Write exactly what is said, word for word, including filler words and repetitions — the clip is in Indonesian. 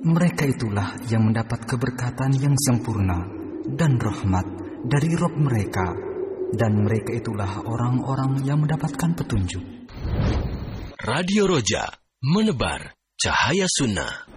Mereka itulah yang mendapat keberkatan yang sempurna dan rahmat dari Rabb mereka, dan mereka itulah orang-orang yang mendapatkan petunjuk. Radio Roja, menebar cahaya sunnah.